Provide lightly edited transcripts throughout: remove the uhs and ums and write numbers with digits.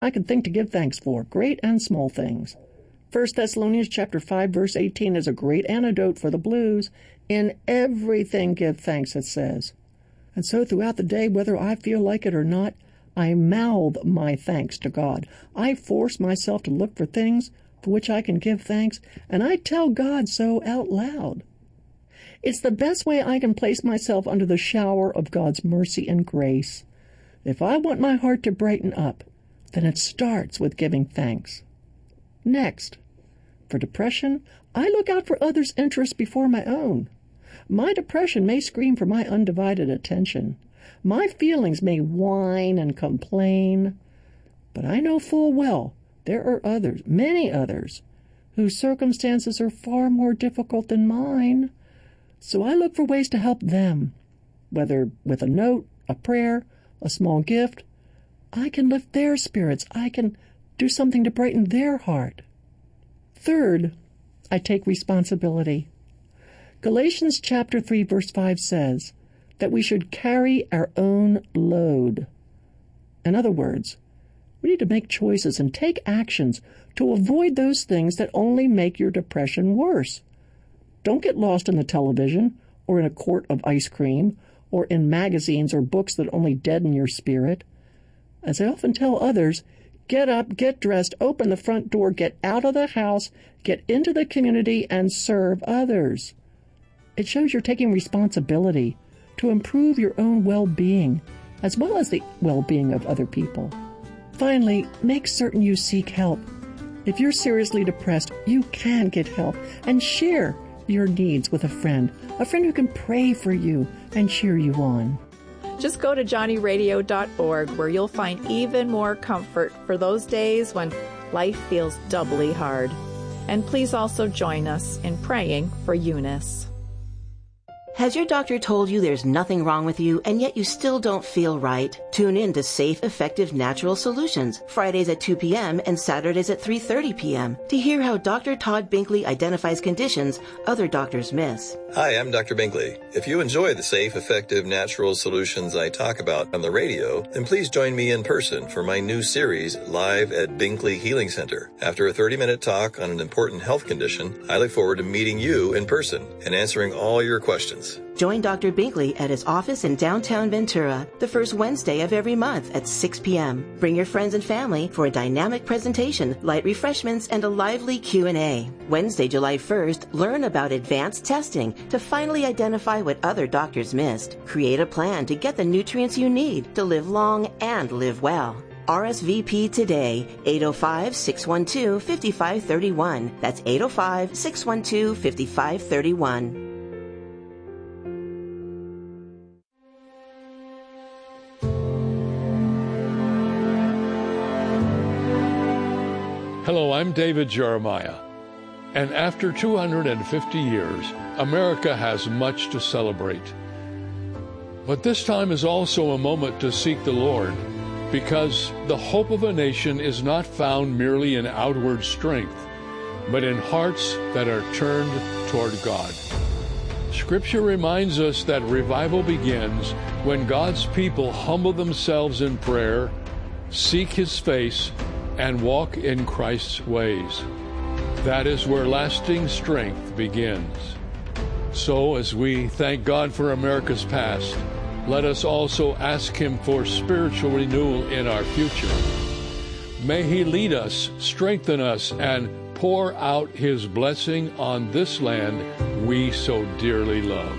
I can think to give thanks for, great and small things. 1 Thessalonians chapter 5, verse 18 is a great antidote for the blues. In everything give thanks, it says. And so throughout the day, whether I feel like it or not, I mouth my thanks to God. I force myself to look for things for which I can give thanks, and I tell God so out loud. It's the best way I can place myself under the shower of God's mercy and grace. If I want my heart to brighten up, then it starts with giving thanks. Next, for depression, I look out for others' interests before my own. My depression may scream for my undivided attention. My feelings may whine and complain. But I know full well there are others, many others, whose circumstances are far more difficult than mine. So I look for ways to help them, whether with a note, a prayer, a small gift. I can lift their spirits. I can do something to brighten their heart. Third, I take responsibility. Galatians chapter 3, verse 5 says that we should carry our own load. In other words, we need to make choices and take actions to avoid those things that only make your depression worse. Don't get lost in the television or in a quart of ice cream or in magazines or books that only deaden your spirit. As I often tell others, get up, get dressed, open the front door, get out of the house, get into the community, and serve others. It shows you're taking responsibility to improve your own well-being, as well as the well-being of other people. Finally, make certain you seek help. If you're seriously depressed, you can get help and share your needs with a friend who can pray for you and cheer you on. Just go to johnnyradio.org, where you'll find even more comfort for those days when life feels doubly hard. And please also join us in praying for Eunice. Has your doctor told you there's nothing wrong with you and yet you still don't feel right? Tune in to Safe, Effective Natural Solutions, Fridays at 2 p.m. and Saturdays at 3:30 p.m. to hear how Dr. Todd Binkley identifies conditions other doctors miss. Hi, I'm Dr. Binkley. If you enjoy the safe, effective, natural solutions I talk about on the radio, then please join me in person for my new series, Live at Binkley Healing Center. After a 30-minute talk on an important health condition, I look forward to meeting you in person and answering all your questions. Join Dr. Binkley at his office in downtown Ventura the first Wednesday of every month at 6 p.m. Bring your friends and family for a dynamic presentation, light refreshments, and a lively Q&A. Wednesday, July 1st, learn about advanced testing to finally identify what other doctors missed. Create a plan to get the nutrients you need to live long and live well. RSVP today, 805-612-5531. That's 805-612-5531. Hello, I'm David Jeremiah, and after 250 years, America has much to celebrate. But this time is also a moment to seek the Lord, because the hope of a nation is not found merely in outward strength, but in hearts that are turned toward God. Scripture reminds us that revival begins when God's people humble themselves in prayer, seek His face, and walk in Christ's ways. That is where lasting strength begins. So, as we thank God for America's past, let us also ask Him for spiritual renewal in our future. May He lead us, strengthen us, and pour out His blessing on this land we so dearly love.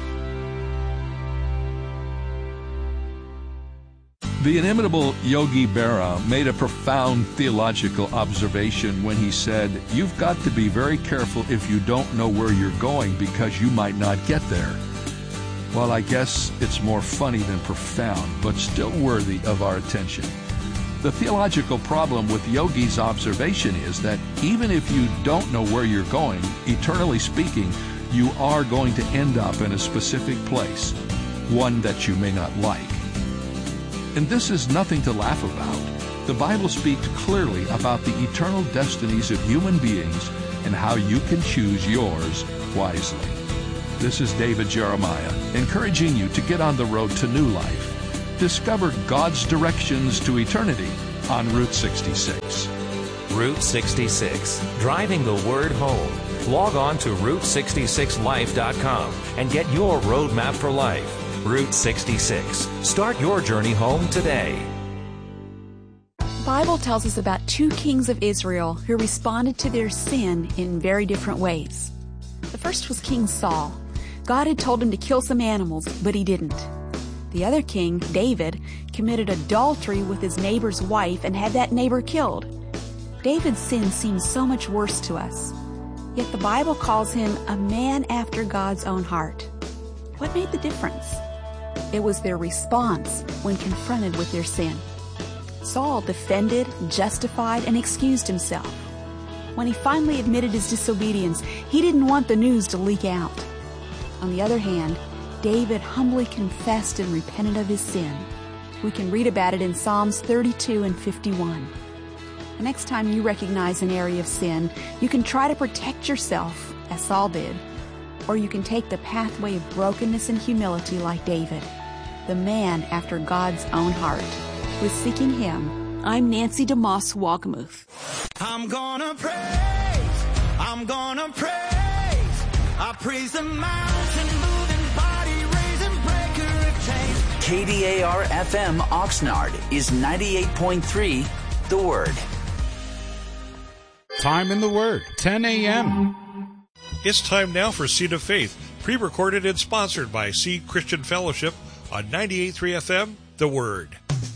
The inimitable Yogi Berra made a profound theological observation when he said, "You've got to be very careful if you don't know where you're going, because you might not get there." Well, I guess it's more funny than profound, but still worthy of our attention. The theological problem with Yogi's observation is that even if you don't know where you're going, eternally speaking, you are going to end up in a specific place, one that you may not like. And this is nothing to laugh about. The Bible speaks clearly about the eternal destinies of human beings and how you can choose yours wisely. This is David Jeremiah, encouraging you to get on the road to new life. Discover God's directions to eternity on Route 66. Route 66, driving the word home. Log on to Route66Life.com and get your roadmap for life. Route 66. Start your journey home today. The Bible tells us about two kings of Israel who responded to their sin in very different ways. The first was King Saul. God had told him to kill some animals, but he didn't. The other king, David, committed adultery with his neighbor's wife and had that neighbor killed. David's sin seems so much worse to us. Yet the Bible calls him a man after God's own heart. What made the difference? It was their response when confronted with their sin. Saul defended, justified, and excused himself. When he finally admitted his disobedience, he didn't want the news to leak out. On the other hand, David humbly confessed and repented of his sin. We can read about it in Psalms 32 and 51. The next time you recognize an area of sin, you can try to protect yourself, as Saul did, or you can take the pathway of brokenness and humility like David, the man after God's own heart. With Seeking Him, I'm Nancy DeMoss Walgamuth. I'm gonna praise, I praise the mountain moving, body raising, breaker of chains. KDAR FM Oxnard is 98.3 The Word. Time in the Word, 10 a.m. It's time now for Seed of Faith, pre-recorded and sponsored by Seed Christian Fellowship on 98.3 FM, The Word.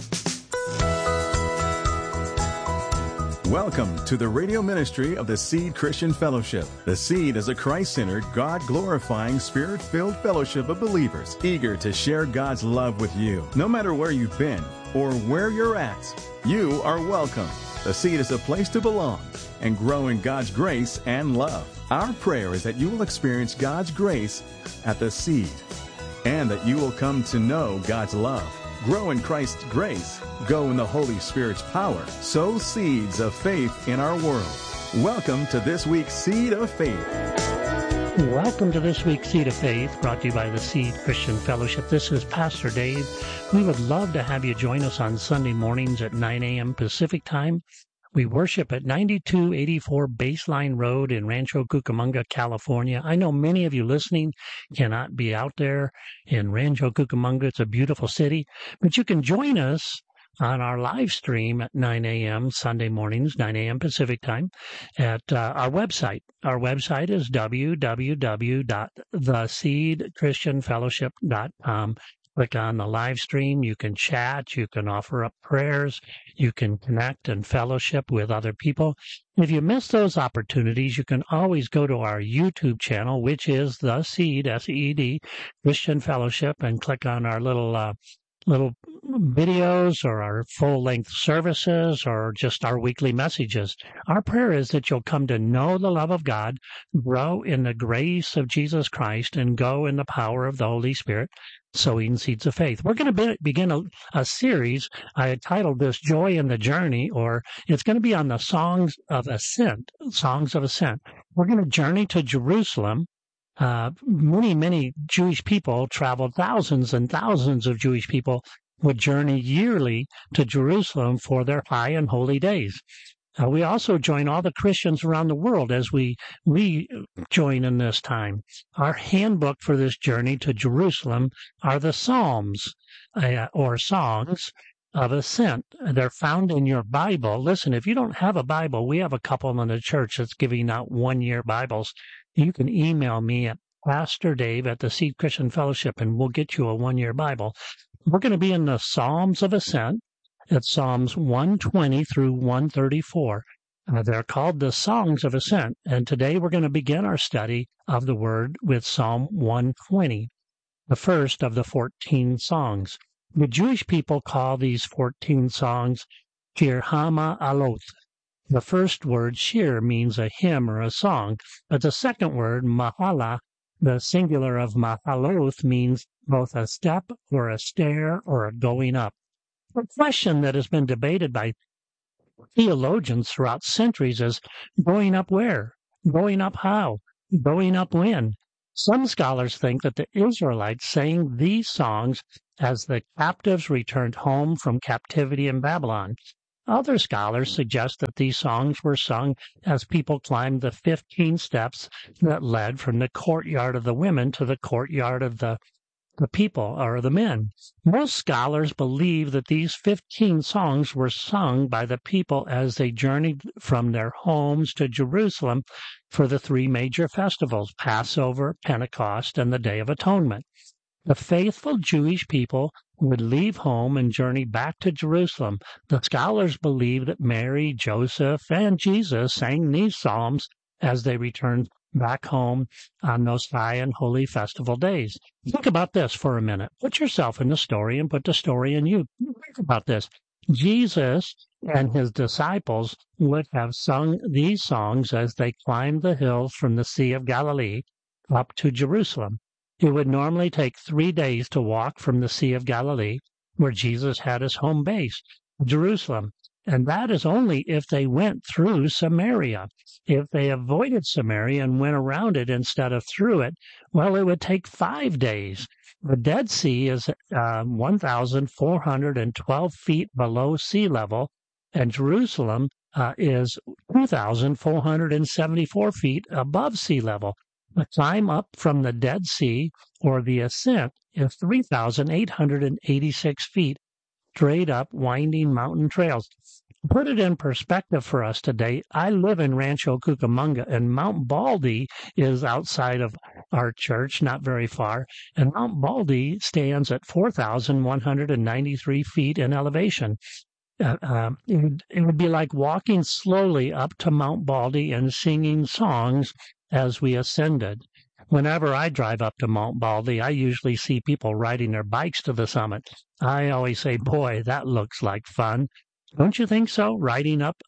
Welcome to the radio ministry of the Seed Christian Fellowship. The Seed is a Christ-centered, God-glorifying, Spirit-filled fellowship of believers eager to share God's love with you. No matter where you've been or where you're at, you are welcome. The Seed is a place to belong and grow in God's grace and love. Our prayer is that you will experience God's grace at the Seed and that you will come to know God's love. Grow in Christ's grace. Go in the Holy Spirit's power. Sow seeds of faith in our world. Welcome to this week's Seed of Faith. Welcome to this week's Seed of Faith, brought to you by the Seed Christian Fellowship. This is Pastor Dave. We would love to have you join us on Sunday mornings at 9 a.m. Pacific Time. We worship at 9284 Baseline Road in Rancho Cucamonga, California. I know many of you listening cannot be out there in Rancho Cucamonga. It's a beautiful city, but you can join us on our live stream at 9 a.m. Sunday mornings, 9 a.m. Pacific Time, at our website. Our website is www.theseedchristianfellowship.com. Click on the live stream. You can chat. You can offer up prayers. You can connect and fellowship with other people. If you miss those opportunities, you can always go to our YouTube channel, which is The Seed, S-E-E-D, Christian Fellowship, and click on our little videos or our full-length services or just our weekly messages. Our prayer is that you'll come to know the love of God, grow in the grace of Jesus Christ, and go in the power of the Holy Spirit, sowing seeds of faith. We're going to begin a series. I titled this Joy in the Journey, or it's going to be on the Songs of Ascent. Songs of Ascent. We're going to journey to Jerusalem. Many Jewish people traveled. Thousands and thousands of Jewish people would journey yearly to Jerusalem for their high and holy days. We also join all the Christians around the world as we join in this time. Our handbook for this journey to Jerusalem are the Psalms, or Songs of Ascent. They're found in your Bible. Listen, if you don't have a Bible, we have a couple in the church that's giving out one-year Bibles. You can email me at Pastor Dave at the Seed Christian Fellowship, and we'll get you a one-year Bible. We're going to be in the Psalms of Ascent. It's Psalms 120 through 134. They're called the Songs of Ascent. And today we're going to begin our study of the Word with Psalm 120, the first of the 14 songs. The Jewish people call these 14 songs Shir HaMa'alot. The first word, shir, means a hymn or a song, but the second word, mahala, the singular of mahaloth, means both a step or a stair or a going up. A question that has been debated by theologians throughout centuries is going up where? Going up how? Going up when? Some scholars think that the Israelites sang these songs as the captives returned home from captivity in Babylon. Other scholars suggest that these songs were sung as people climbed the 15 steps that led from the courtyard of the women to the courtyard of the people, or the men. Most scholars believe that these 15 songs were sung by the people as they journeyed from their homes to Jerusalem for the three major festivals, Passover, Pentecost, and the Day of Atonement. The faithful Jewish people would leave home and journey back to Jerusalem. The scholars believe that Mary, Joseph, and Jesus sang these psalms as they returned back home on those high and holy festival days. Think about this for a minute. Put yourself in the story and put the story in you. Think about this. Jesus and his disciples would have sung these songs as they climbed the hills from the Sea of Galilee up to Jerusalem. It would normally take 3 days to walk from the Sea of Galilee, where Jesus had his home base, Jerusalem. And that is only if they went through Samaria. If they avoided Samaria and went around it instead of through it, well, it would take 5 days. The Dead Sea is 1,412 feet below sea level, and Jerusalem is 2,474 feet above sea level. The climb up from the Dead Sea, or the ascent, is 3,886 feet, straight up winding mountain trails. To put it in perspective for us today, I live in Rancho Cucamonga, and Mount Baldy is outside of our church, not very far, and Mount Baldy stands at 4,193 feet in elevation. It would be like walking slowly up to Mount Baldy and singing songs as we ascended. Whenever I drive up to Mount Baldy, I usually see people riding their bikes to the summit. I always say, boy, that looks like fun. Don't you think so, riding up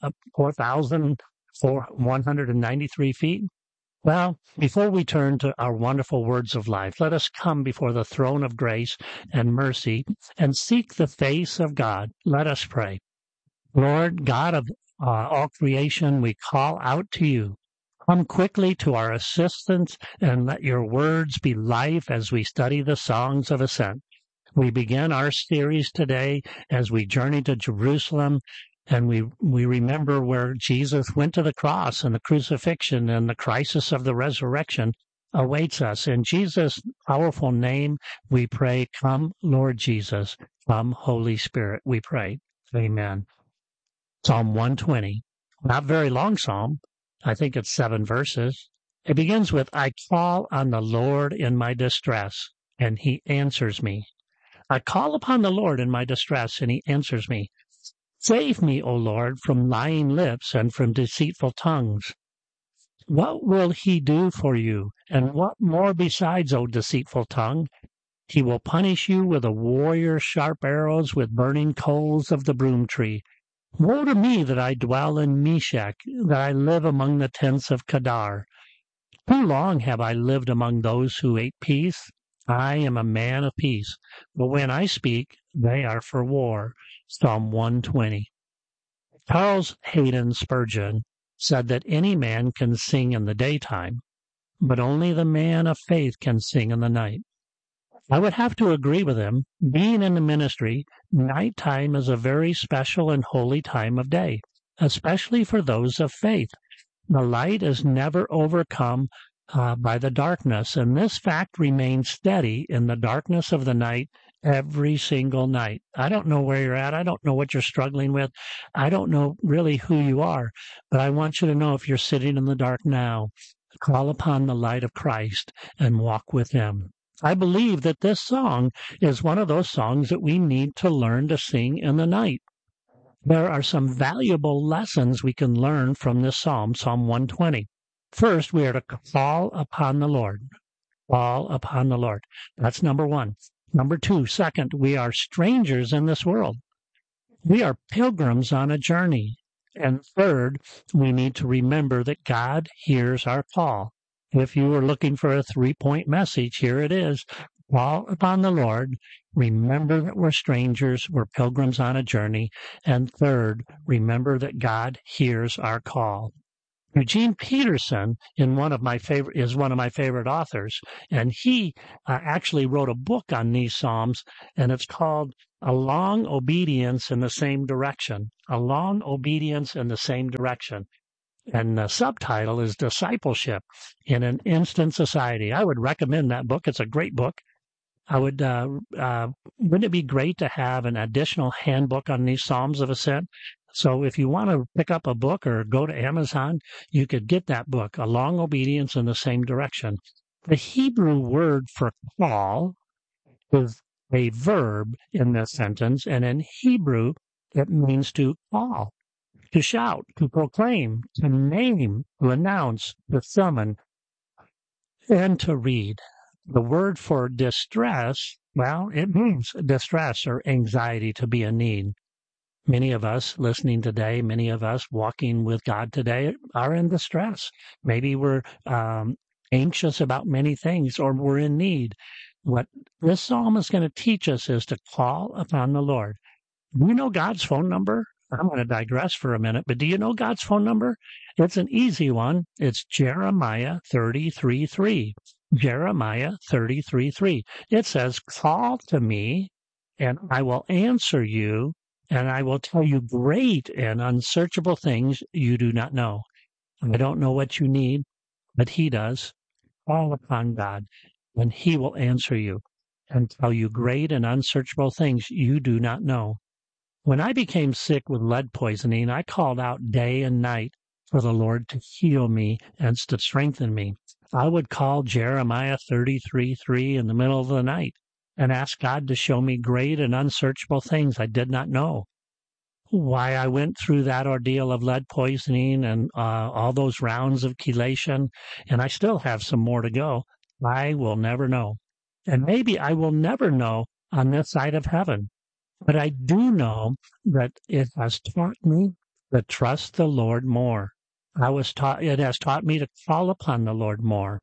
4,193 feet? Well, before we turn to our wonderful words of life, let us come before the throne of grace and mercy and seek the face of God. Let us pray. Lord, God of all creation, we call out to you. Come quickly to our assistance and let your words be life as we study the songs of ascent. We begin our series today as we journey to Jerusalem, and we remember where Jesus went to the cross and the crucifixion and the crisis of the resurrection awaits us. In Jesus' powerful name, we pray, come, Lord Jesus, come, Holy Spirit, we pray. Amen. Psalm 120, not very long psalm. I think it's 7 verses. It begins with, I call on the Lord in my distress, and he answers me. I call upon the Lord in my distress, and he answers me. Save me, O Lord, from lying lips and from deceitful tongues. What will he do for you, and what more besides, O deceitful tongue? He will punish you with a warrior's sharp arrows, with burning coals of the broom tree. Woe to me that I dwell in Meshach, that I live among the tents of Kedar. Too long have I lived among those who ate peace. I am a man of peace, but when I speak, they are for war. Psalm 120. Charles Haddon Spurgeon said that any man can sing in the daytime, but only the man of faith can sing in the night. I would have to agree with him. Being in the ministry, nighttime is a very special and holy time of day, especially for those of faith. The light is never overcome by the darkness, and this fact remains steady in the darkness of the night every single night. I don't know where you're at. I don't know what you're struggling with. I don't know really who you are, but I want you to know if you're sitting in the dark now, call upon the light of Christ and walk with him. I believe that this song is one of those songs that we need to learn to sing in the night. There are some valuable lessons we can learn from this psalm, Psalm 120. First, we are to call upon the Lord. Call upon the Lord. That's number one. Number two, second, we are strangers in this world. We are pilgrims on a journey. And third, we need to remember that God hears our call. If you were looking for a 3-point message, here it is. Call upon the Lord. Remember that we're strangers. We're pilgrims on a journey. And third, remember that God hears our call. Eugene Peterson is one of my favorite authors, and he actually wrote a book on these psalms, and it's called a long obedience in the same direction. A long obedience in the same direction. And the subtitle is Discipleship in an Instant Society. I would recommend that book. It's a great book. I would, wouldn't it be great to have an additional handbook on these Psalms of Ascent? So if you want to pick up a book or go to Amazon, you could get that book, A Long Obedience in the Same Direction. The Hebrew word for call is a verb in this sentence, and in Hebrew, it means to call, to shout, to proclaim, to name, to announce, to summon, and to read. The word for distress, well, it means distress or anxiety, to be in need. Many of us listening today, many of us walking with God today are in distress. Maybe we're anxious about many things, or we're in need. What this psalm is going to teach us is to call upon the Lord. Do you know God's phone number? I'm going to digress for a minute, but do you know God's phone number? It's an easy one. It's Jeremiah 33:3. Jeremiah 33:3. It says, call to me, and I will answer you, and I will tell you great and unsearchable things you do not know. I don't know what you need, but He does. Call upon God, and He will answer you and tell you great and unsearchable things you do not know. When I became sick with lead poisoning, I called out day and night for the Lord to heal me and to strengthen me. I would call Jeremiah 33:3 in the middle of the night and ask God to show me great and unsearchable things I did not know. Why I went through that ordeal of lead poisoning and all those rounds of chelation, and I still have some more to go, I will never know. And maybe I will never know on this side of heaven. But I do know that it has taught me to trust the Lord more. It has taught me to call upon the Lord more.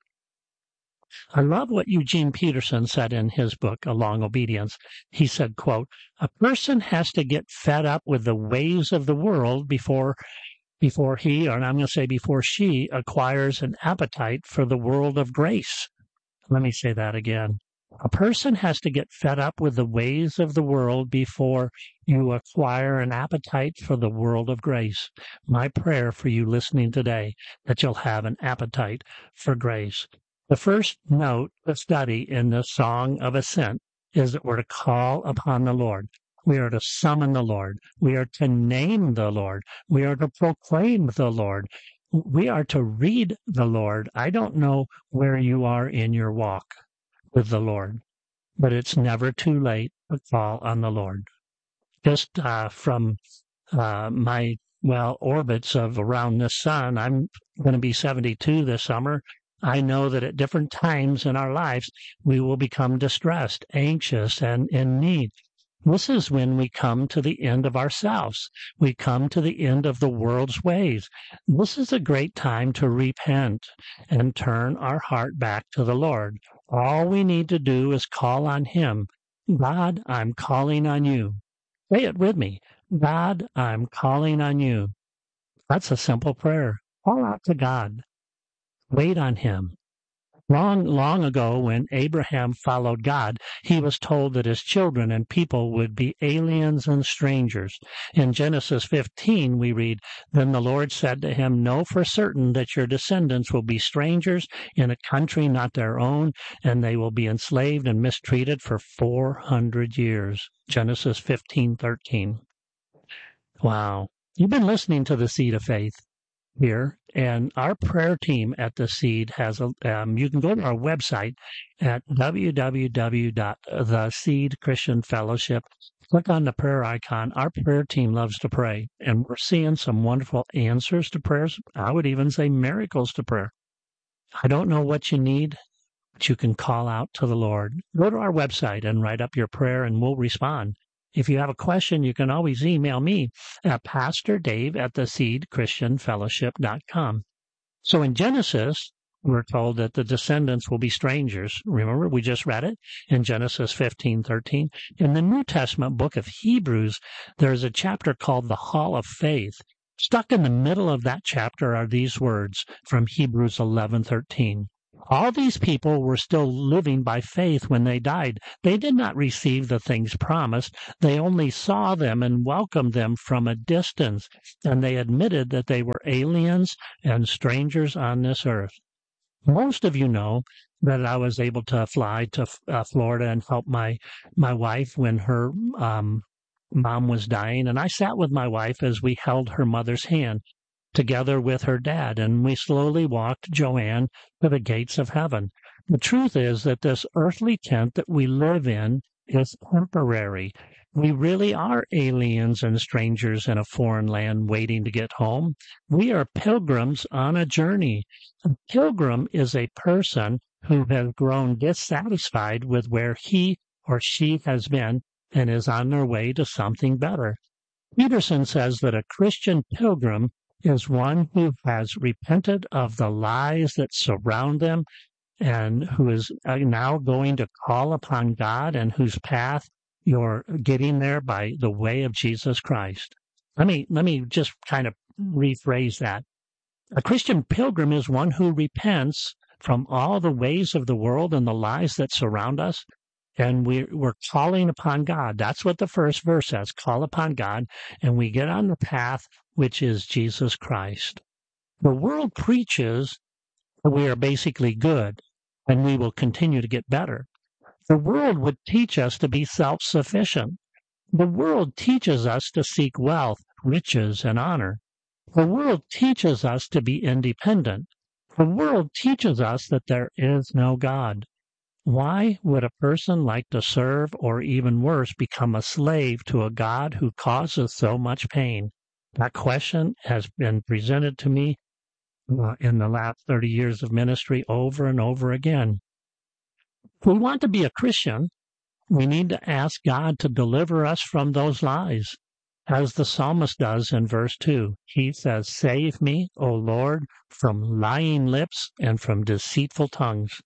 I love what Eugene Peterson said in his book, A Long Obedience. He said, quote, a person has to get fed up with the ways of the world before he, or I'm going to say before she, acquires an appetite for the world of grace. Let me say that again. A person has to get fed up with the ways of the world before you acquire an appetite for the world of grace. My prayer for you listening today, that you'll have an appetite for grace. The first note to study in the Song of Ascent is that we're to call upon the Lord. We are to summon the Lord. We are to name the Lord. We are to proclaim the Lord. We are to read the Lord. I don't know where you are in your walk with the Lord, but it's never too late to call on the Lord. Just from my orbits of around the sun, I'm going to be 72 this summer. I know that at different times in our lives, we will become distressed, anxious, and in need. This is when we come to the end of ourselves. We come to the end of the world's ways. This is a great time to repent and turn our heart back to the Lord. All we need to do is call on Him. God, I'm calling on you. Say it with me. God, I'm calling on you. That's a simple prayer. Call out to God. Wait on Him. Long ago, when Abraham followed God, he was told that his children and people would be aliens and strangers. In Genesis 15, we read, then the Lord said to him, know for certain that your descendants will be strangers in a country not their own, and they will be enslaved and mistreated for 400 years. Genesis 15:13. Wow. You've been listening to The Seed of Faith here, and our prayer team at The Seed has you can go to our website at www.theseedchristianfellowship. Click on the prayer icon. Our prayer team loves to pray, and we're seeing some wonderful answers to prayers. I would even say miracles to prayer. I don't know what you need, but you can call out to the Lord. Go to our website and write up your prayer, and we'll respond. If you have a question, you can always email me at PastorDave@theseedchristianfellowship.com. So in Genesis, we're told that the descendants will be strangers. Remember, we just read it in Genesis 15:13. In the New Testament book of Hebrews, there's a chapter called the Hall of Faith. Stuck in the middle of that chapter are these words from Hebrews 11:13. All these people were still living by faith when they died. They did not receive the things promised. They only saw them and welcomed them from a distance, and they admitted that they were aliens and strangers on this earth. Most of you know that I was able to fly to Florida and help my wife when her mom was dying, and I sat with my wife as we held her mother's hand together with her dad, and we slowly walked Joanne to the gates of heaven. The truth is that this earthly tent that we live in is temporary. We really are aliens and strangers in a foreign land waiting to get home. We are pilgrims on a journey. A pilgrim is a person who has grown dissatisfied with where he or she has been and is on their way to something better. Peterson says that a Christian pilgrim is one who has repented of the lies that surround them and who is now going to call upon God, and whose path you're getting there by the way of Jesus Christ. Let me just kind of rephrase that. A Christian pilgrim is one who repents from all the ways of the world and the lies that surround us, and we're calling upon God. That's what the first verse says, call upon God, and we get on the path which is Jesus Christ. The world preaches that we are basically good, and we will continue to get better. The world would teach us to be self-sufficient. The world teaches us to seek wealth, riches, and honor. The world teaches us to be independent. The world teaches us that there is no God. Why would a person like to serve, or even worse, become a slave to a God who causes so much pain? That question has been presented to me in the last 30 years of ministry over and over again. If we want to be a Christian, we need to ask God to deliver us from those lies, as the psalmist does in verse 2. He says, "Save me, O Lord, from lying lips and from deceitful tongues."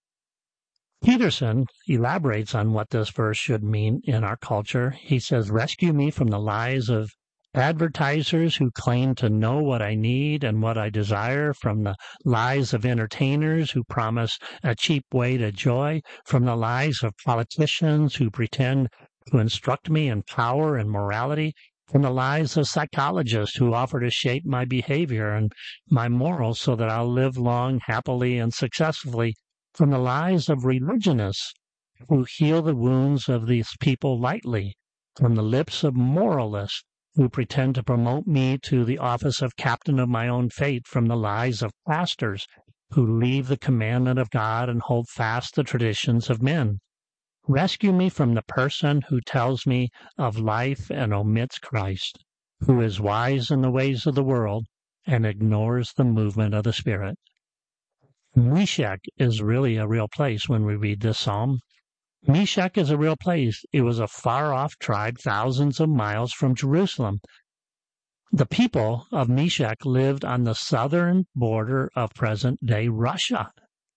Peterson elaborates on what this verse should mean in our culture. He says, "Rescue me from the lies of advertisers who claim to know what I need and what I desire, from the lies of entertainers who promise a cheap way to joy, from the lies of politicians who pretend to instruct me in power and morality, from the lies of psychologists who offer to shape my behavior and my morals so that I'll live long, happily, and successfully, from the lies of religionists who heal the wounds of these people lightly, from the lips of moralists who pretend to promote me to the office of captain of my own fate, from the lies of pastors who leave the commandment of God and hold fast the traditions of men. Rescue me from the person who tells me of life and omits Christ, who is wise in the ways of the world and ignores the movement of the Spirit. Meshech is really a real place when we read this psalm. Meshech is a real place. It was a far-off tribe thousands of miles from Jerusalem. The people of Meshech lived on the southern border of present-day Russia.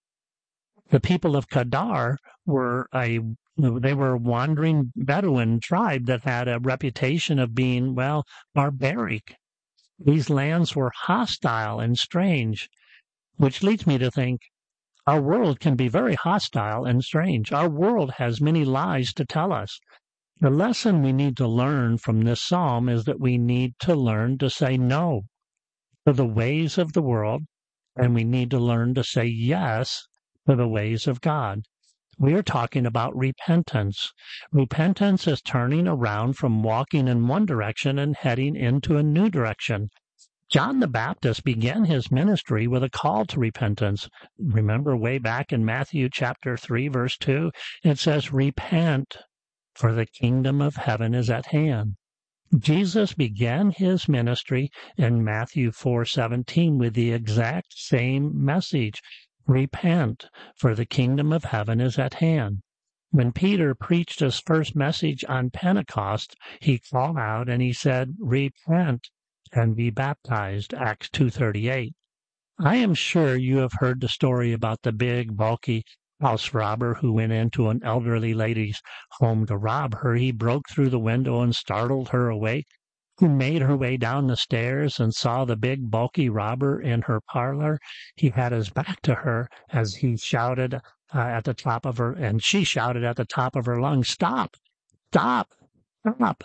The people of Kedar were a wandering Bedouin tribe that had a reputation of being, barbaric. These lands were hostile and strange, which leads me to think, our world can be very hostile and strange. Our world has many lies to tell us. The lesson we need to learn from this psalm is that we need to learn to say no to the ways of the world, and we need to learn to say yes to the ways of God. We are talking about repentance. Repentance is turning around from walking in one direction and heading into a new direction. John the Baptist began his ministry with a call to repentance. Remember way back in Matthew chapter 3, verse 2, it says, "Repent, for the kingdom of heaven is at hand." Jesus began his ministry in Matthew 4:17 with the exact same message. Repent, for the kingdom of heaven is at hand. When Peter preached his first message on Pentecost, he called out and he said, "Repent and be baptized," Acts 2:38. I am sure you have heard the story about the big, bulky house robber who went into an elderly lady's home to rob her. He broke through the window and startled her awake. who made her way down the stairs and saw the big, bulky robber in her parlor. He had his back to her as he shouted at the top of her, and she shouted at the top of her lungs, "Stop! Stop! Stop!"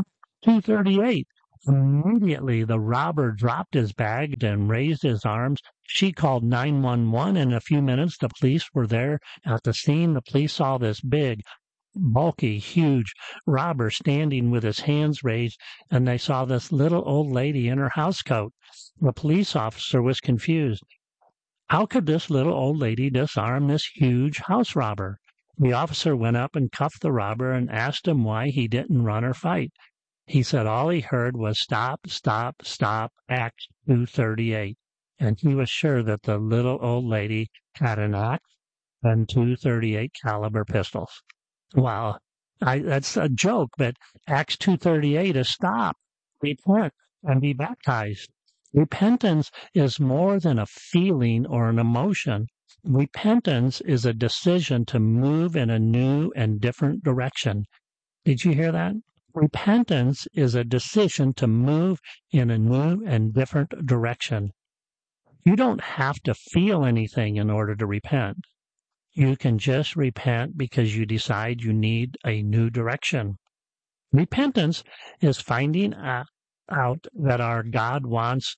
238. Immediately, the robber dropped his bag and raised his arms. She called 911. In a few minutes, the police were there at the scene. The police saw this big, bulky, huge robber standing with his hands raised, and they saw this little old lady in her housecoat. The police officer was confused. How could this little old lady disarm this huge house robber? The officer went up and cuffed the robber and asked him why he didn't run or fight. He said all he heard was "Stop, stop, stop," Acts 2:38, and he was sure that the little old lady had an axe and 238 caliber pistols. Wow, that's a joke, but Acts 2:38 is stop, repent, and be baptized. Repentance is more than a feeling or an emotion. Repentance is a decision to move in a new and different direction. Did you hear that? Repentance is a decision to move in a new and different direction. You don't have to feel anything in order to repent. You can just repent because you decide you need a new direction. Repentance is finding out what our God wants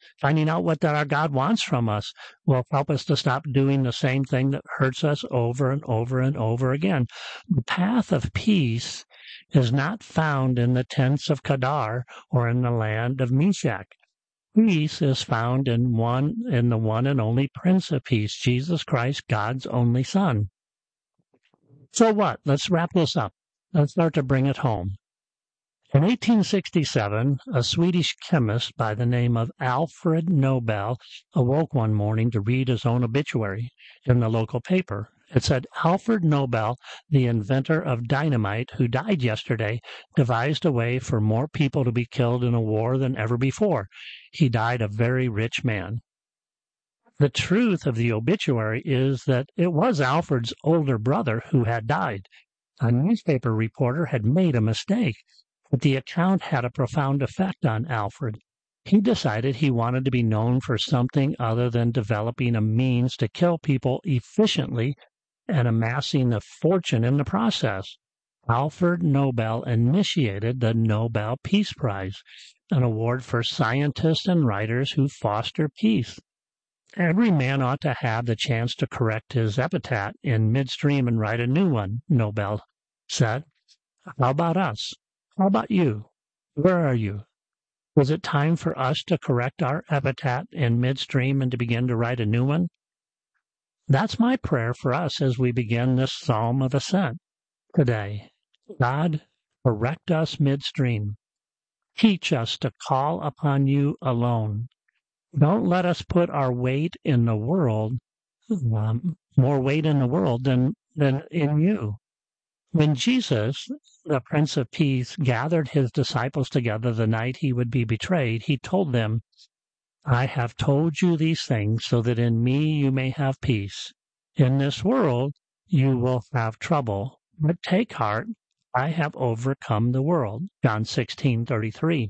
from us will help us to stop doing the same thing that hurts us over and over and over again. The path of peace is not found in the tents of Kedar or in the land of Meshach. Peace is found in the one and only Prince of Peace, Jesus Christ, God's only Son. So what? Let's wrap this up. Let's start to bring it home. In 1867, a Swedish chemist by the name of Alfred Nobel awoke one morning to read his own obituary in the local paper. It said, "Alfred Nobel, the inventor of dynamite, who died yesterday, devised a way for more people to be killed in a war than ever before. He died a very rich man." The truth of the obituary is that it was Alfred's older brother who had died. A newspaper reporter had made a mistake, but the account had a profound effect on Alfred. He decided he wanted to be known for something other than developing a means to kill people efficiently and amassing a fortune in the process. Alfred Nobel initiated the Nobel Peace Prize, an award for scientists and writers who foster peace. Every man ought to have the chance to correct his epitaph in midstream and write a new one, Nobel said. How about us? How about you? Where are you? Was it time for us to correct our epitaph in midstream and to begin to write a new one? That's my prayer for us as we begin this Psalm of Ascent today. God, correct us midstream. Teach us to call upon you alone. Don't let us put our weight in the world, more weight in the world than in you. When Jesus, the Prince of Peace, gathered his disciples together the night he would be betrayed, he told them, "I have told you these things so that in me you may have peace. In this world you will have trouble, but take heart, I have overcome the world." John 16:33.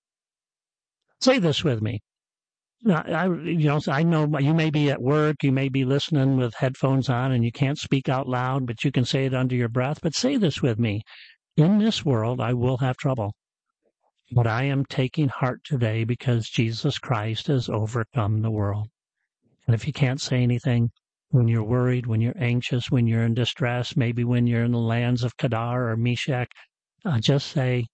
Say this with me. I know you may be at work, you may be listening with headphones on, and you can't speak out loud, but you can say it under your breath. But say this with me. In this world, I will have trouble, but I am taking heart today because Jesus Christ has overcome the world. And if you can't say anything, when you're worried, when you're anxious, when you're in distress, maybe when you're in the lands of Kedar or Meshach, just say,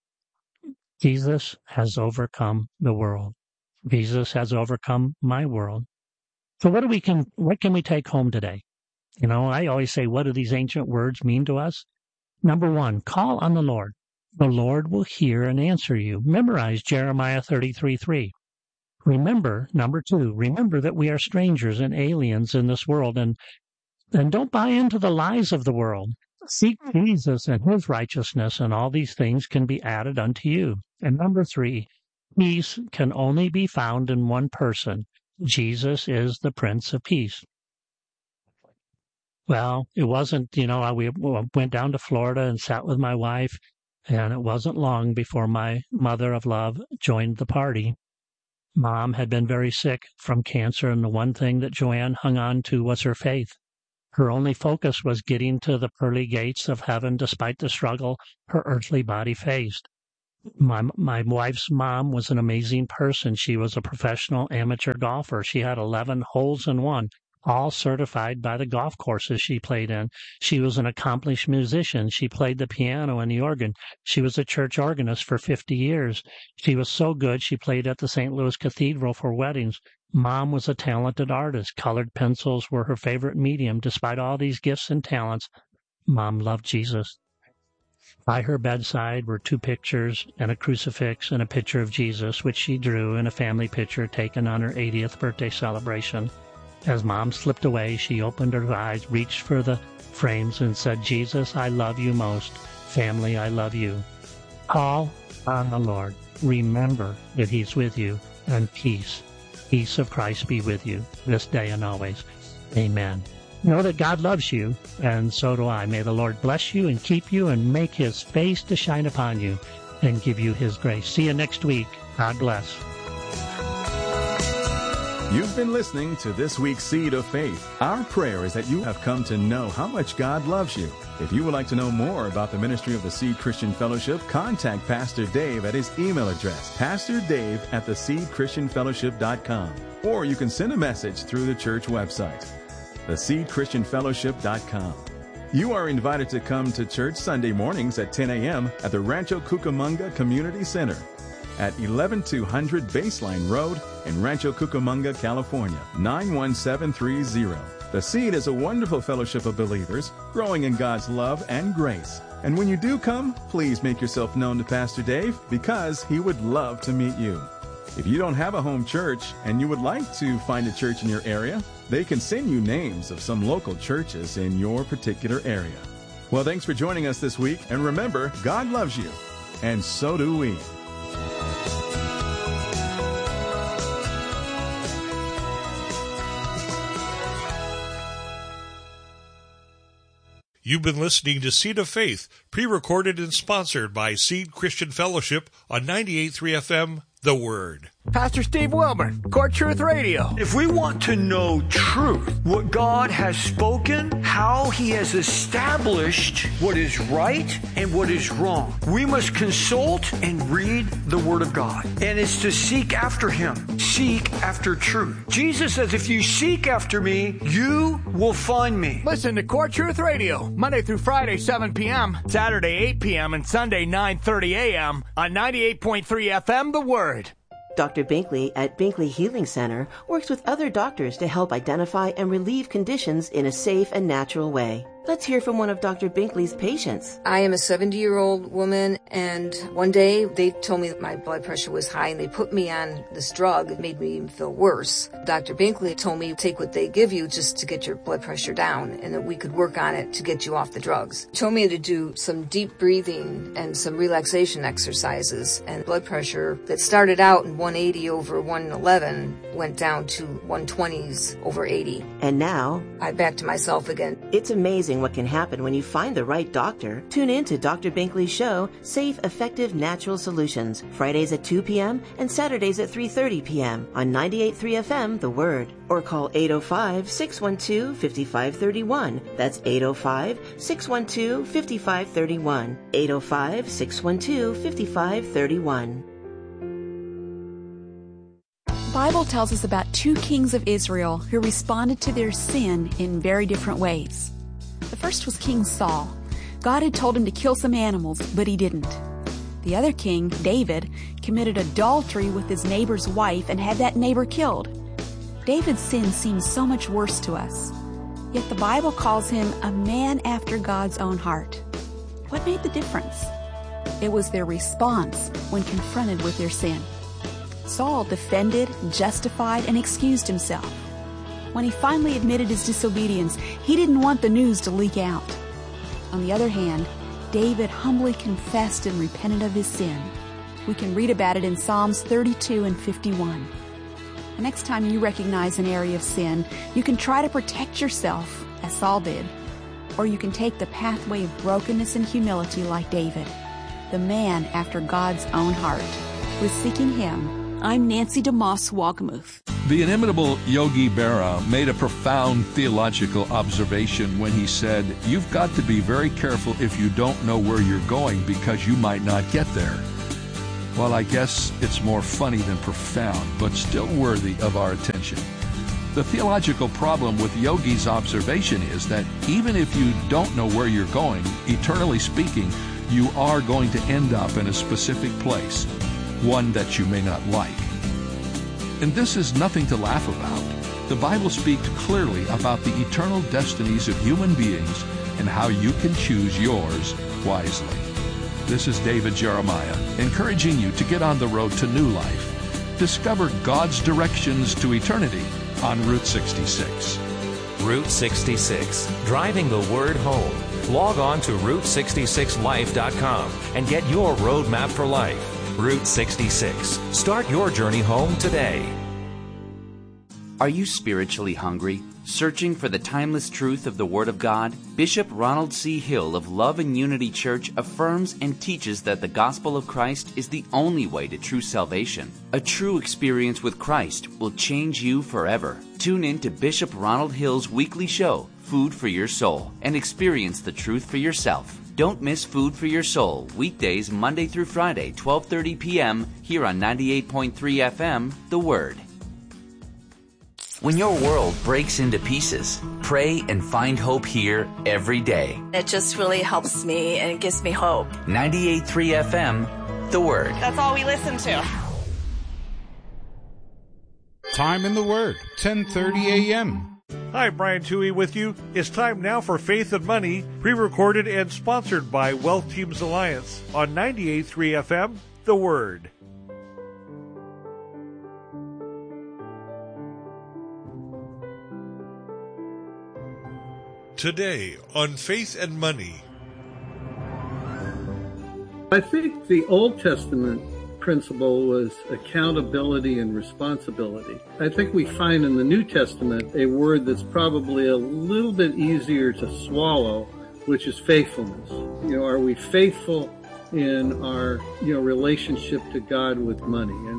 Jesus has overcome the world. Jesus has overcome my world. So what can we take home today? You know, I always say, what do these ancient words mean to us? Number one, call on the Lord. The Lord will hear and answer you. Memorize Jeremiah 33:3. Remember, number two, remember that we are strangers and aliens in this world, and don't buy into the lies of the world. Seek Jesus and his righteousness, and all these things can be added unto you. And number three, peace can only be found in one person. Jesus is the Prince of Peace. Well, it wasn't, we went down to Florida and sat with my wife, and it wasn't long before my mother of love joined the party. Mom had been very sick from cancer, and the one thing that Joanne hung on to was her faith. Her only focus was getting to the pearly gates of heaven despite the struggle her earthly body faced. My wife's mom was an amazing person. She was a professional amateur golfer. She had 11 holes in one, all certified by the golf courses she played in. She was an accomplished musician. She played the piano and the organ. She was a church organist for 50 years. She was so good she played at the St. Louis Cathedral for weddings. Mom was a talented artist. Colored pencils were her favorite medium. Despite all these gifts and talents, Mom loved Jesus. By her bedside were 2 pictures and a crucifix and a picture of Jesus, which she drew in a family picture taken on her 80th birthday celebration. As Mom slipped away, she opened her eyes, reached for the frames, and said, "Jesus, I love you most. Family, I love you. Call on the Lord. Remember that He's with you, and peace of Christ be with you this day and always. Amen." Know that God loves you, and so do I. May the Lord bless you and keep you and make His face to shine upon you and give you His grace. See you next week. God bless. You've been listening to this week's Seed of Faith. Our prayer is that you have come to know how much God loves you. If you would like to know more about the ministry of the Seed Christian Fellowship, contact Pastor Dave at his email address, pastordave@theseedchristianfellowship.com, or you can send a message through the church website, theseedchristianfellowship.com. You are invited to come to church Sunday mornings at 10 a.m. at the Rancho Cucamonga Community Center at 11200 Baseline Road in Rancho Cucamonga, California, 91730. The Seed is a wonderful fellowship of believers growing in God's love and grace. And when you do come, please make yourself known to Pastor Dave, because he would love to meet you. If you don't have a home church and you would like to find a church in your area, they can send you names of some local churches in your particular area. Well, thanks for joining us this week, and remember, God loves you, and so do we. You've been listening to Seed of Faith, pre-recorded and sponsored by Seed Christian Fellowship on 98.3 FM, The Word. Pastor Steve Wilburn, Core Truth Radio. If we want to know truth, what God has spoken, how He has established what is right and what is wrong, we must consult and read the Word of God. And it's to seek after Him. Seek after truth. Jesus says, if you seek after me, you will find me. Listen to Core Truth Radio, Monday through Friday, 7 p.m., Saturday, 8 p.m., and Sunday, 9:30 a.m. on 98.3 FM, The Word. Dr. Binkley at Binkley Healing Center works with other doctors to help identify and relieve conditions in a safe and natural way. Let's hear from one of Dr. Binkley's patients. I am a 70-year-old woman, and one day they told me that my blood pressure was high, and they put me on this drug. It made me even feel worse. Dr. Binkley told me, take what they give you just to get your blood pressure down, and that we could work on it to get you off the drugs. He told me to do some deep breathing and some relaxation exercises, and blood pressure that started out in 180 over 111 went down to 120s over 80. And now, I'm back to myself again. It's amazing what can happen when you find the right doctor. Tune in to Dr. Binkley's show, Safe, Effective, Natural Solutions, Fridays at 2 p.m. and Saturdays at 3:30 p.m. on 98.3 FM, The Word. Or call 805-612-5531. That's 805-612-5531. 805-612-5531. The Bible tells us about 2 kings of Israel who responded to their sin in very different ways. The first was King Saul. God had told him to kill some animals, but he didn't. The other king, David, committed adultery with his neighbor's wife and had that neighbor killed. David's sin seems so much worse to us. Yet the Bible calls him a man after God's own heart. What made the difference? It was their response when confronted with their sin. Saul defended, justified, and excused himself. When he finally admitted his disobedience, he didn't want the news to leak out. On the other hand, David humbly confessed and repented of his sin. We can read about it in Psalms 32 and 51. The next time you recognize an area of sin, you can try to protect yourself, as Saul did, or you can take the pathway of brokenness and humility like David. the man after God's own heart. With Seeking Him, I'm Nancy DeMoss Walgamuth. The inimitable Yogi Berra made a profound theological observation when he said, "You've got to be very careful if you don't know where you're going because you might not get there." Well, I guess it's more funny than profound, but still worthy of our attention. The theological problem with Yogi's observation is that even if you don't know where you're going, eternally speaking, you are going to end up in a specific place, one that you may not like. And this is nothing to laugh about. The Bible speaks clearly about the eternal destinies of human beings and how you can choose yours wisely. This is David Jeremiah, encouraging you to get on the road to new life. Discover God's directions to eternity on Route 66. Route 66, driving the word home. Log on to Route66Life.com and get your roadmap for life. Route 66. Start your journey home today. Are you spiritually hungry? Searching for the timeless truth of the Word of God? Bishop Ronald C. Hill of Love and Unity Church affirms and teaches that the gospel of Christ is the only way to true salvation. A true experience with Christ will change you forever. Tune in to Bishop Ronald Hill's weekly show, Food for Your Soul, and experience the truth for yourself. Don't miss Food for Your Soul, weekdays Monday through Friday, 12:30 p.m. here on 98.3 FM, The Word. When your world breaks into pieces, pray and find hope here every day. It just really helps me and it gives me hope. 98.3 FM, The Word. That's all we listen to. Time in the Word, 10:30 a.m. Hi, Brian Toohey with you. It's time now for Faith and Money, pre-recorded and sponsored by Wealth Teams Alliance on 98.3 FM, The Word. Today on Faith and Money. I think the Old Testament principle was accountability and responsibility. I think we find in the New Testament a word that's probably a little bit easier to swallow, which is faithfulness. Are we faithful in our, relationship to God with money? And,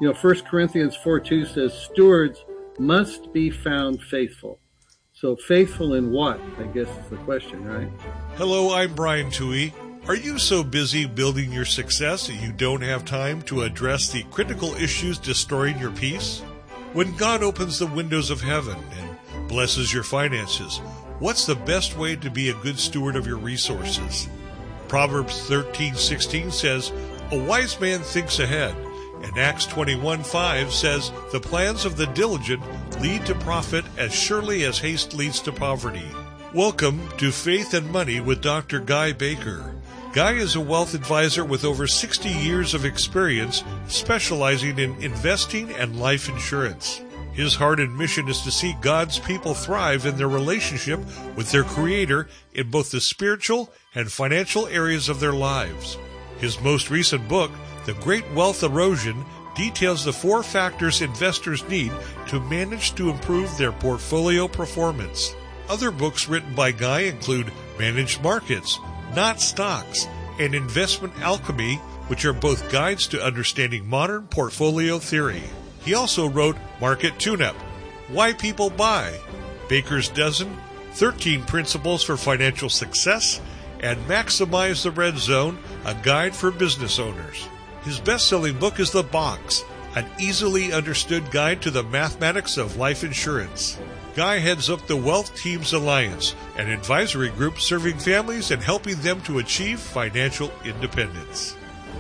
1 Corinthians 4:2 says stewards must be found faithful. So faithful in what, I guess is the question, right? Hello, I'm Brian Toohey. Are you so busy building your success that you don't have time to address the critical issues destroying your peace? When God opens the windows of heaven and blesses your finances, what's the best way to be a good steward of your resources? Proverbs 13:16 says, "A wise man thinks ahead," and Acts 21:5 says, "The plans of the diligent lead to profit as surely as haste leads to poverty." Welcome to Faith and Money with Dr. Guy Baker. Guy is a wealth advisor with over 60 years of experience specializing in investing and life insurance. His heart and mission is to see God's people thrive in their relationship with their Creator in both the spiritual and financial areas of their lives. His most recent book, The Great Wealth Erosion, details the 4 factors investors need to manage to improve their portfolio performance. Other books written by Guy include Managed Markets, Not Stocks, and Investment Alchemy, which are both guides to understanding modern portfolio theory. He also wrote Market Tune-Up, Why People Buy, Baker's Dozen, 13 Principles for Financial Success, and Maximize the Red Zone, a guide for business owners. His best-selling book is The Box, an easily understood guide to the mathematics of life insurance. Guy heads up the Wealth Teams Alliance, an advisory group serving families and helping them to achieve financial independence.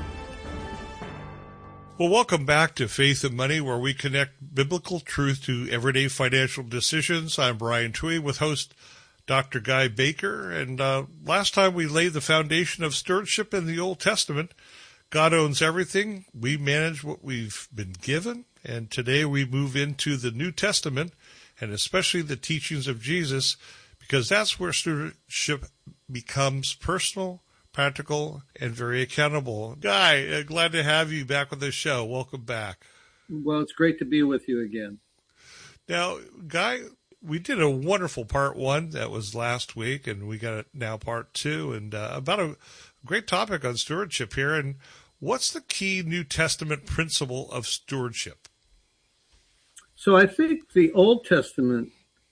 Well, welcome back to Faith and Money, where we connect biblical truth to everyday financial decisions. I'm Brian Toohey with host Dr. Guy Baker. And last time we laid the foundation of stewardship in the Old Testament. God owns everything. We manage what we've been given. And today we move into the New Testament, and especially the teachings of Jesus, because that's where stewardship becomes personal, practical, and very accountable. Guy, glad to have you back on the show. Welcome back. Well, it's great to be with you again. Now, Guy, we did a wonderful part 1 that was last week, and we got now part 2. And about a Great topic on stewardship here. And what's the key New Testament principle of stewardship? So I think the Old Testament,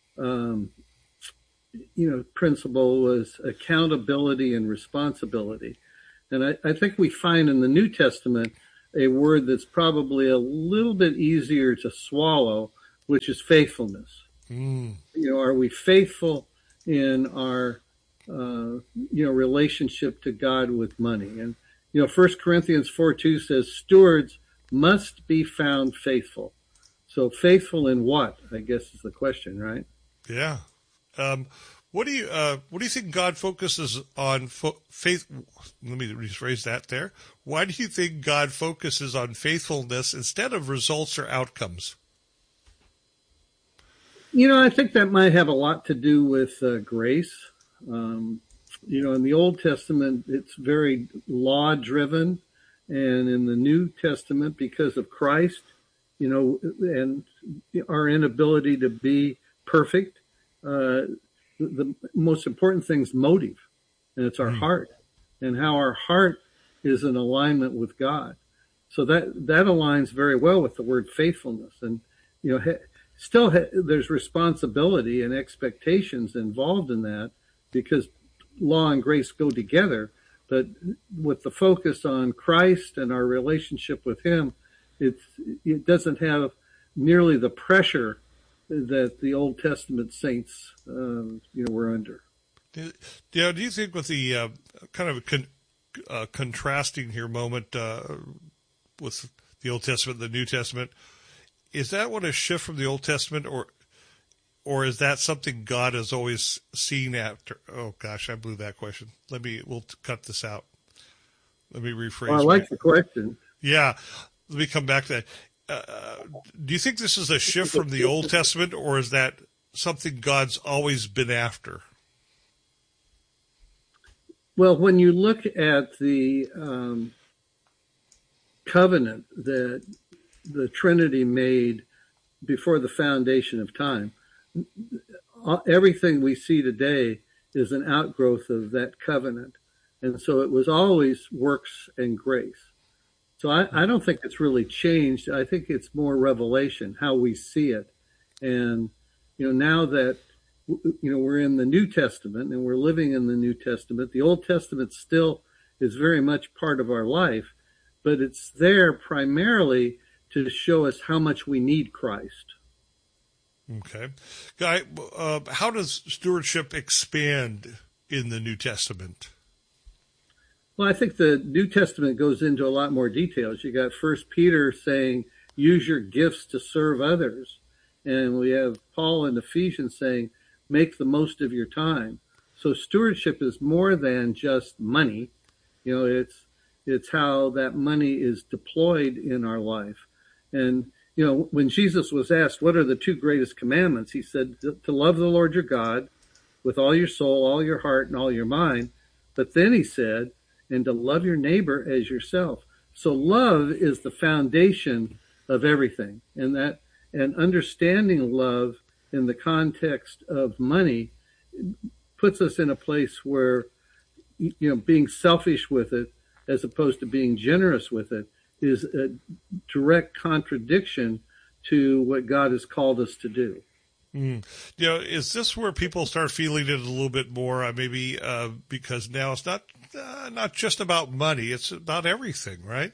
principle was accountability and responsibility. And I think we find in the New Testament a word that's probably a little bit easier to swallow, which is faithfulness. Are we faithful in our, relationship to God with money? And, 1 Corinthians 4:2 says stewards must be found faithful. So faithful in what, I guess is the question, right? Yeah. What do you think God focuses on faith? Let me rephrase that there. Why do you think God focuses on faithfulness instead of results or outcomes? I think that might have a lot to do with grace. In the Old Testament, it's very law-driven. And in the New Testament, because of Christ, and our inability to be perfect, the most important thing is motive, and it's our heart, and how our heart is in alignment with God. So that aligns very well with the word faithfulness. And, there's responsibility and expectations involved in that, because law and grace go together. But with the focus on Christ and our relationship with Him, it doesn't have nearly the pressure that the Old Testament saints, were under. Do you think with the kind of contrasting here moment with the Old Testament and the New Testament, is that what a shift from the Old Testament, or is that something God has always seen after? Oh gosh, I blew that question. We'll cut this out. Let me rephrase. Well, I like the question. Yeah, let me come back to that. Do you think this is a shift from the Old Testament, or is that something God's always been after? Well, when you look at the covenant that the Trinity made before the foundation of time, everything we see today is an outgrowth of that covenant. And so it was always works and grace. So I don't think it's really changed. I think it's more revelation, how we see it. And, now that, we're in the New Testament and we're living in the New Testament, the Old Testament still is very much part of our life, but it's there primarily to show us how much we need Christ. Okay. Guy, how does stewardship expand in the New Testament? Well, I think the New Testament goes into a lot more details. You got 1 Peter saying, use your gifts to serve others. And we have Paul in Ephesians saying, make the most of your time. So stewardship is more than just money. It's how that money is deployed in our life. And, when Jesus was asked, what are the two greatest commandments? He said to love the Lord your God with all your soul, all your heart, and all your mind. But then he said, and to love your neighbor as yourself. So love is the foundation of everything. And understanding love in the context of money puts us in a place where, being selfish with it as opposed to being generous with it is a direct contradiction to what God has called us to do. Is this where people start feeling it a little bit more? Maybe because now it's not just about money; it's about everything, right?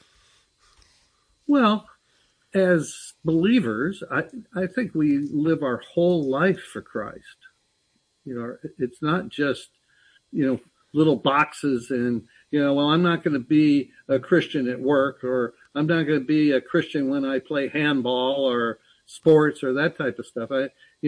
Well, as believers, I think we live our whole life for Christ. It's not just little boxes and well, I'm not going to be a Christian at work, or I'm not going to be a Christian when I play handball or sports or that type of stuff.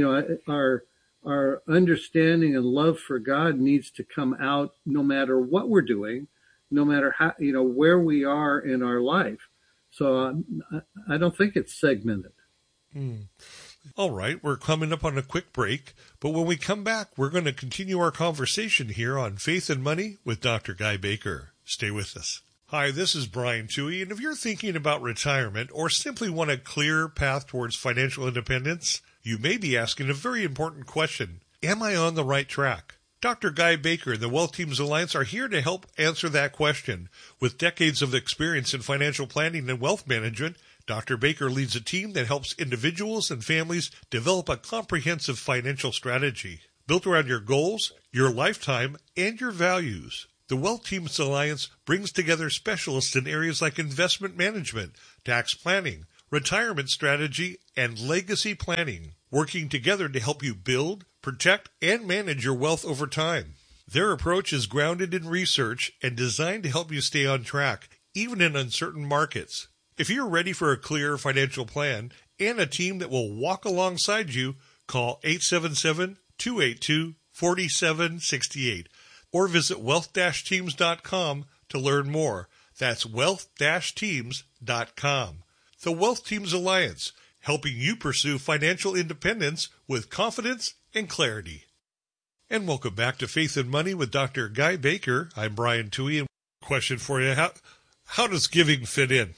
Our understanding and love for God needs to come out no matter what we're doing, no matter how, where we are in our life. So I don't think it's segmented. All right, we're coming up on a quick break, but when we come back, we're going to continue our conversation here on Faith and Money with Dr. Guy Baker. Stay with us. Hi, this is Brian Toohey, and if you're thinking about retirement or simply want a clear path towards financial independence, you may be asking a very important question. Am I on the right track? Dr. Guy Baker and the Wealth Teams Alliance are here to help answer that question. With decades of experience in financial planning and wealth management, Dr. Baker leads a team that helps individuals and families develop a comprehensive financial strategy built around your goals, your lifetime, and your values. The Wealth Teams Alliance brings together specialists in areas like investment management, tax planning, retirement strategy, and legacy planning, working together to help you build, protect, and manage your wealth over time. Their approach is grounded in research and designed to help you stay on track, even in uncertain markets. If you're ready for a clear financial plan and a team that will walk alongside you, call 877-282-4768 or visit wealth-teams.com to learn more. That's wealth-teams.com. The Wealth Teams Alliance, helping you pursue financial independence with confidence and clarity. And welcome back to Faith and Money with Dr. Guy Baker. I'm Brian Tuohy. And question for you, how does giving fit in?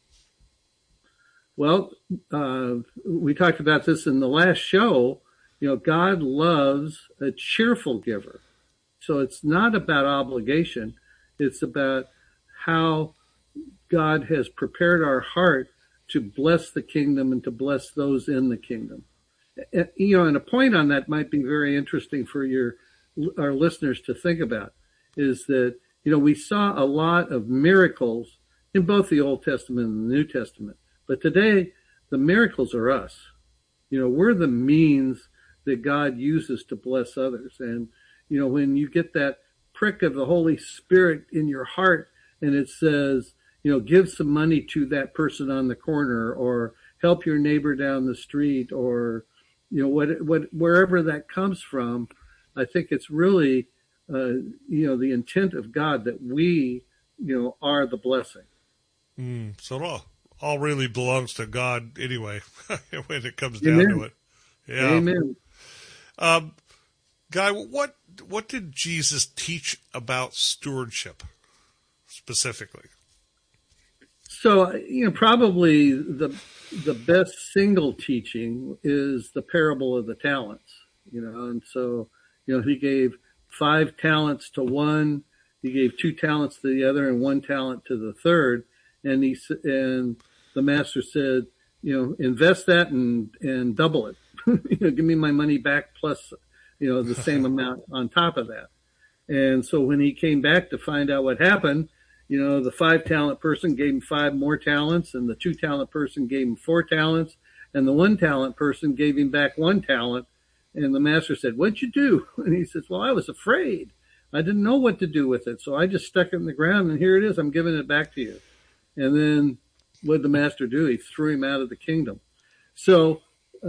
Well, we talked about this in the last show. God loves a cheerful giver. So it's not about obligation. It's about how God has prepared our heart to bless the kingdom and to bless those in the kingdom. And a point on that might be very interesting for our listeners to think about is that, we saw a lot of miracles in both the Old Testament and the New Testament. But today, the miracles are us. We're the means that God uses to bless others. And, when you get that prick of the Holy Spirit in your heart and it says, give some money to that person on the corner or help your neighbor down the street or, wherever that comes from, I think it's really, the intent of God that we, are the blessing. So it all really belongs to God anyway, when it comes down to it. Yeah. Amen. Guy, what did Jesus teach about stewardship specifically? So, probably the best single teaching is the parable of the talents, and so, he gave 5 talents to one, he gave 2 talents to the other and 1 talent to the third. And the master said, invest that and double it. Give me my money back plus, the same amount on top of that. And so when he came back to find out what happened, the 5 talent person gave him 5 more talents, and the 2 talent person gave him 4 talents, and the 1 talent person gave him back 1 talent. And the master said, "What'd you do?" And he says, "Well, I was afraid. I didn't know what to do with it. So I just stuck it in the ground, and here it is. I'm giving it back to you." And then what did the master do? He threw him out of the kingdom. So,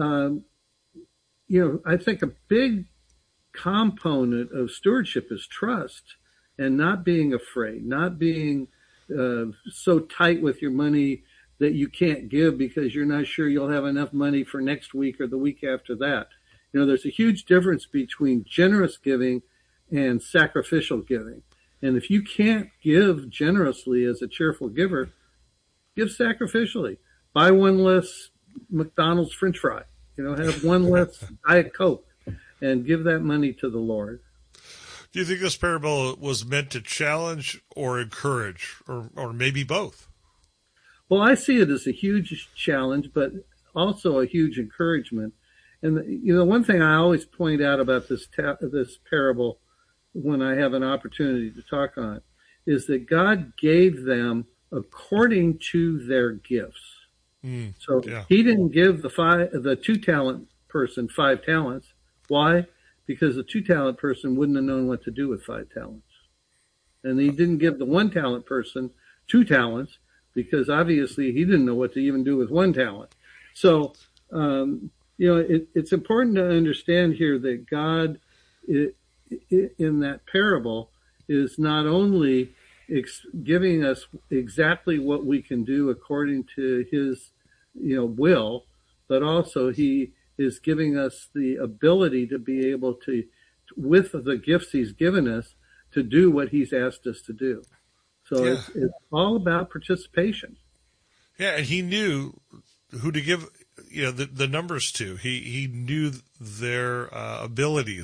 I think a big component of stewardship is trust and not being afraid, not being so tight with your money that you can't give because you're not sure you'll have enough money for next week or the week after that. There's a huge difference between generous giving and sacrificial giving. And if you can't give generously as a cheerful giver, give sacrificially. Buy 1 less McDonald's French fry. Have 1 less Diet Coke and give that money to the Lord. Do you think this parable was meant to challenge or encourage or maybe both? Well, I see it as a huge challenge, but also a huge encouragement. And, one thing I always point out about this parable when I have an opportunity to talk on it is that God gave them according to their gifts. So he didn't give the 2 talent person 5 talents. Why? Because the 2 talent person wouldn't have known what to do with 5 talents. And he didn't give the 1 talent person 2 talents because obviously he didn't know what to even do with 1 talent. So, it's important to understand here that God in that parable is not only giving us exactly what we can do according to his, will, but also he is giving us the ability to be able to, with the gifts he's given us, to do what he's asked us to do. So it's all about participation. Yeah, and he knew who to give, the numbers to. He knew their abilities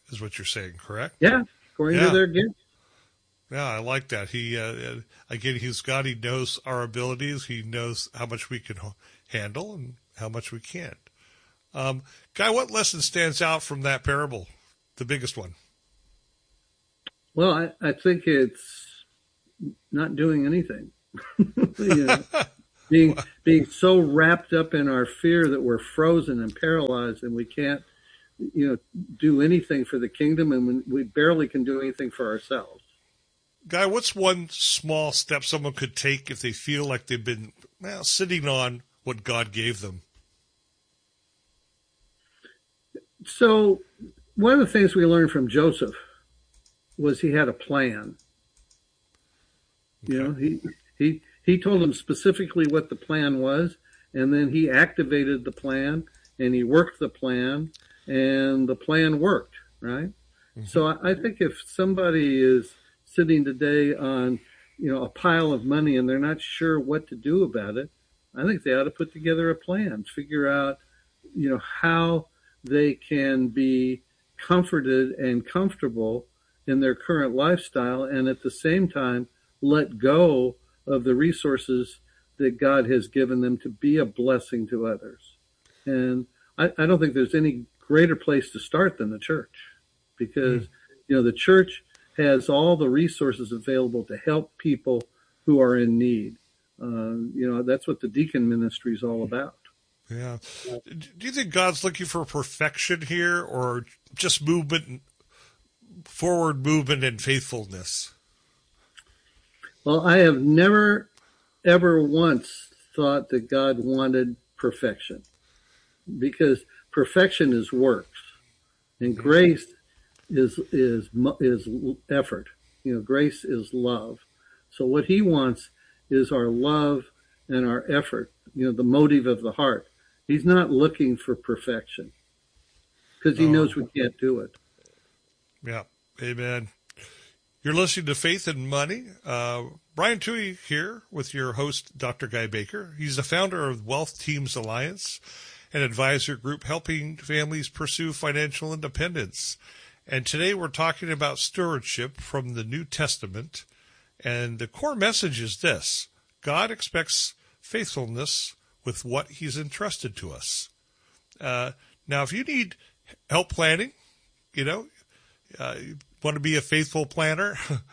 is what you're saying, correct? Yeah, according to their gift. Yeah, I like that. He again, he's God. He knows our abilities. He knows how much we can handle and how much we can't. Guy, what lesson stands out from that parable? The biggest one. Well, I think it's not doing anything. Being so wrapped up in our fear that we're frozen and paralyzed, and we can't, do anything for the kingdom, and we barely can do anything for ourselves. Guy, what's one small step someone could take if they feel like they've been sitting on what God gave them? So one of the things we learned from Joseph was he had a plan. Okay. He told them specifically what the plan was, and then he activated the plan, and he worked the plan, and the plan worked, right? Mm-hmm. So I think if somebody is sitting today on, a pile of money and they're not sure what to do about it, I think they ought to put together a plan, figure out, how they can be comforted and comfortable in their current lifestyle, and at the same time let go of the resources that God has given them to be a blessing to others. And I don't think there's any greater place to start than the church, because the church has all the resources available to help people who are in need. That's what the deacon ministry is all about. Yeah. Do you think God's looking for perfection here, or just forward movement and faithfulness? Well, I have never, ever once thought that God wanted perfection, because perfection is works, and grace is effort. Grace is love. So what he wants is our love and our effort, the motive of the heart. He's not looking for perfection, because he knows we can't do it. Yeah. Amen. You're listening to Faith and Money. Brian Tuohy here with your host, Dr. Guy Baker. He's the founder of Wealth Teams Alliance, an advisor group helping families pursue financial independence. And today we're talking about stewardship from the New Testament. And the core message is this: God expects faithfulness with what he's entrusted to us. Now, if you need help planning, you want to be a faithful planner,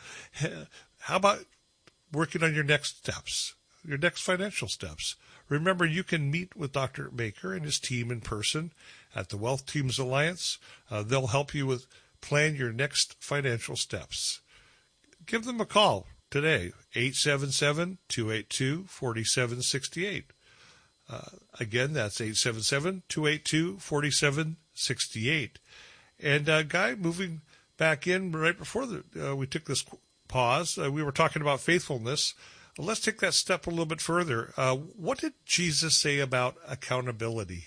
how about working on your next steps, your next financial steps? Remember, you can meet with Dr. Baker and his team in person at the Wealth Teams Alliance. They'll help you plan your next financial steps. Give them a call today, 877-282-4768. Again, that's 877-282-4768. And Guy, moving back in right before we took this pause, we were talking about faithfulness. Let's take that step a little bit further. What did Jesus say about accountability?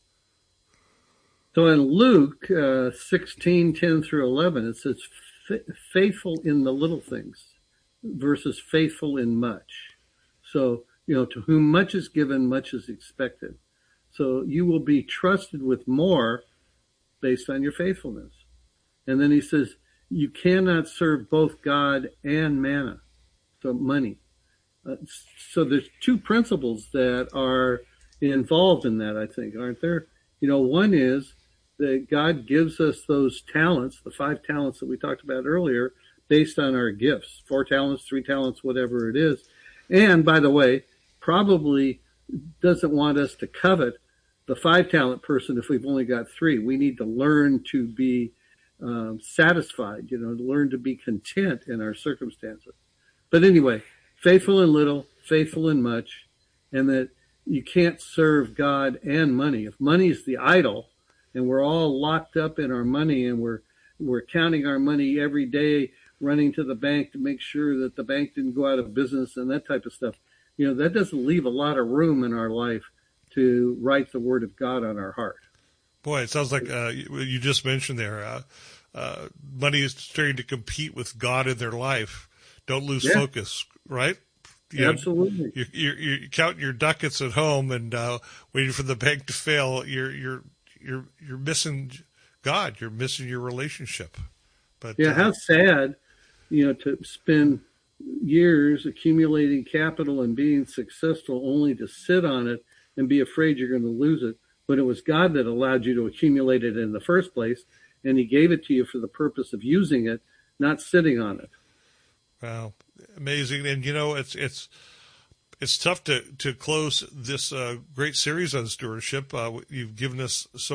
So in Luke 16:10-11, it says, faithful in the little things versus faithful in much. So, to whom much is given, much is expected. So you will be trusted with more based on your faithfulness. And then he says, you cannot serve both God and manna, so money. So there's two principles that are involved in that, I think, aren't there? One is that God gives us those talents, the 5 talents that we talked about earlier, based on our gifts, 4 talents, 3 talents, whatever it is. And by the way, probably doesn't want us to covet the 5-talent person if we've only got 3. We need to learn to be satisfied, learn to be content in our circumstances. But anyway, faithful in little, faithful in much, and that you can't serve God and money. If money is the idol, and we're all locked up in our money, and we're counting our money every day, running to the bank to make sure that the bank didn't go out of business and that type of stuff, that doesn't leave a lot of room in our life to write the word of God on our heart. Boy, it sounds like you just mentioned there, money is starting to compete with God in their life. Don't lose focus, right? Absolutely. You're counting your ducats at home and waiting for the bank to fail. You're missing God. You're missing your relationship. But yeah, how sad, to spend years accumulating capital and being successful only to sit on it and be afraid you're going to lose it. But it was God that allowed you to accumulate it in the first place, and he gave it to you for the purpose of using it, not sitting on it. Wow, amazing. And, it's tough to close this great series on stewardship. You've given us so